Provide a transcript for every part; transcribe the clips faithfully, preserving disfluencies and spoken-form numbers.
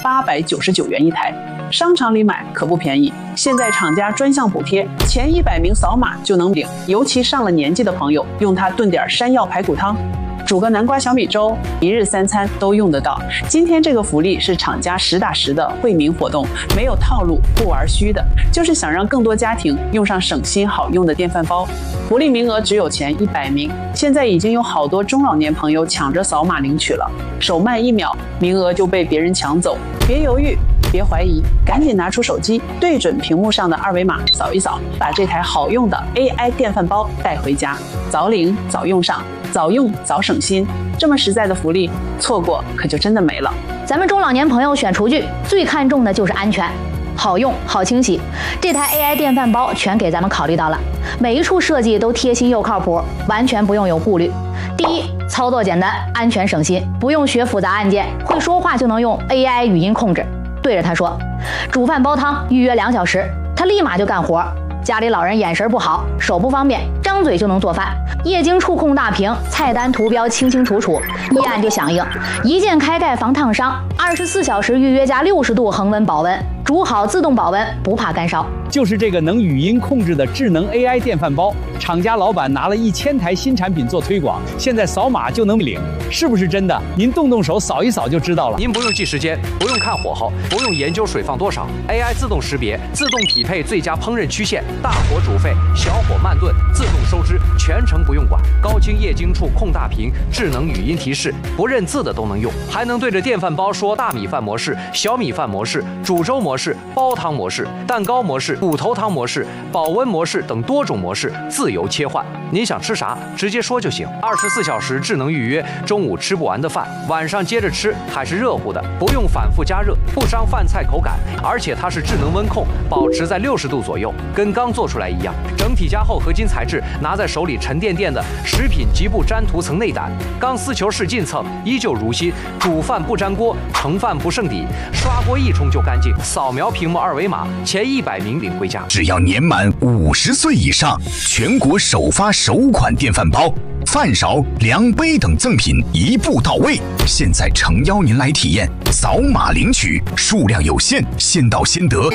八百九十九元一台，商场里买可不便宜。现在厂家专项补贴，前一百名扫码就能领，尤其上了年纪的朋友，用它炖点山药排骨汤，煮个南瓜小米粥，一日三餐都用得到。今天这个福利是厂家实打实的惠民活动，没有套路，不玩虚的，就是想让更多家庭用上省心好用的电饭煲。福利名额只有前一百名，现在已经有好多中老年朋友抢着扫码领取了，手慢一秒，名额就被别人抢走。别犹豫，别怀疑，赶紧拿出手机，对准屏幕上的二维码扫一扫，把这台好用的 A I 电饭煲带回家，早领早用上，早用早省心。这么实在的福利，错过可就真的没了。 咱们中老年朋友选厨具最看重的就是安全，好用好清洗，这台 A I 电饭煲全给咱们考虑到了，每一处设计都贴心又靠谱，完全不用有顾虑。第一，操作简单，安全省心，不用学复杂按键，会说话就能用 A I 语音控制，对着它说煮饭煲汤，预约两小时，它立马就干活。家里老人眼神不好，手不方便，张嘴就能做饭。液晶触控大屏，菜单图标清清楚楚，一按就响应，一键开盖防烫伤，二十四小时预约加六十度恒温保温，煮好自动保温，不怕干烧。 就是这个能语音控制的智能 A I 电饭煲，厂家老板拿了一千台新产品做推广，现在扫码就能领，是不是真的？您动动手扫一扫就知道了。 您不用记时间，不用看火候，不用研究水放多少 ，A I 自动识别，自动匹配最佳烹饪曲线，大火煮沸，小火慢炖，自动收汁，全程不用管。高清液晶触控大屏，智能语音提示，不认字的都能用，还能对着电饭煲说大米饭模式、小米饭模式、煮粥模式、煲汤模式、蛋糕模式、骨头汤模式、保温模式等多种模式自由切换。您想吃啥，直接说就行。二十四小时智能预约，中午吃不完的饭，晚上接着吃还是热乎的，不用反复加热，不伤饭菜口感。而且它是智能温控，保持在六十度左右，跟刚做出来一样。整体加厚合金材质，拿在手里沉甸甸的，食品局部粘涂层内胆，钢丝球试劲蹭，依旧如新。煮饭不粘锅，盛饭不剩底，刷锅一冲就干净。扫描屏幕二维码，前一百名领回家。 只要年满五十岁以上，全国首发首款电饭煲、饭勺、量杯等赠品一步到位。现在诚邀您来体验，扫码领取，数量有限，先到先得。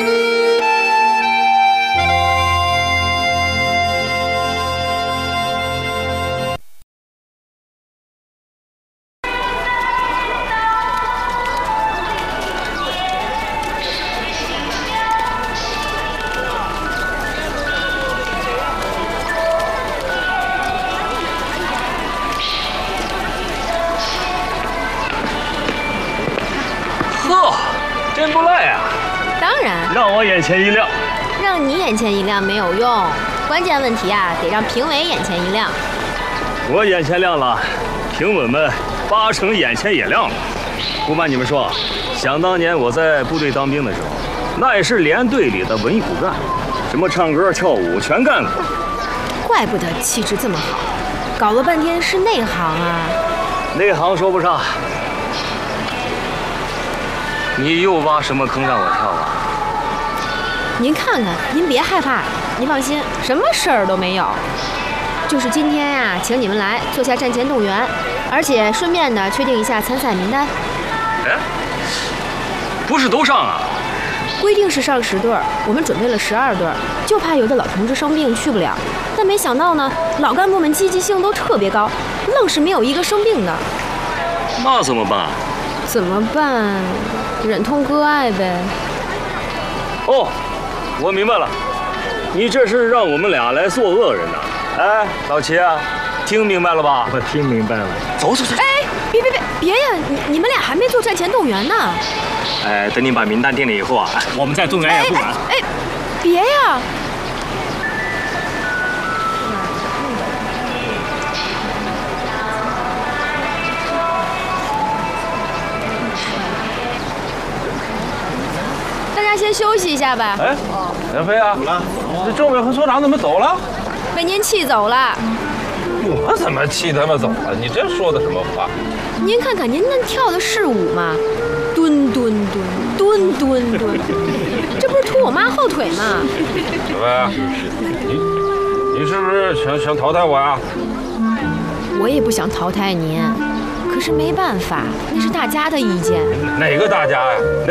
真不赖啊！ 当然， 让我眼前一亮。 让你眼前一亮没有用，关键问题啊，得让评委眼前一亮。 我眼前亮了，评委们八成眼前也亮了。不瞒你们说，想当年我在部队当兵的时候，那也是连队里的文艺骨干，什么唱歌跳舞全干过。 怪不得气质这么好，搞了半天是内行啊。 内行说不上。你又挖什么坑让我跳啊？ 您看看，您别害怕，您放心，什么事儿都没有。就是今天呀、啊，请你们来做下战前动员，而且顺便的确定一下参赛名单。 哎，不是都上啊？ 规定是上十对儿，我们准备了十二对儿，就怕有的老同志生病去不了。但没想到呢，老干部们积极性都特别高，愣是没有一个生病的。 那怎么办？ 怎么办？忍痛割爱呗。 哦，我明白了，你这是让我们俩来做恶人呐？哎，老齐啊，听明白了吧？ 我听明白了。 走走走。 哎，别别别别呀！你你们俩还没做战前动员呢。 哎，等你把名单定了以后啊，我们再动员也不晚。 哎，哎哎别呀！先休息一下吧。 哎，梁飞啊，这政委和所长怎么走了？ 被您气走了。 我怎么气他们走了？你这说的什么话？ 您看看您那跳的是舞吗？蹲蹲蹲蹲蹲蹲，这不是拖我妈后腿吗？ 小飞，你你是不是想想淘汰我呀？ 我也不想淘汰您，可是没办法，那是大家的意见。 哪个大家呀？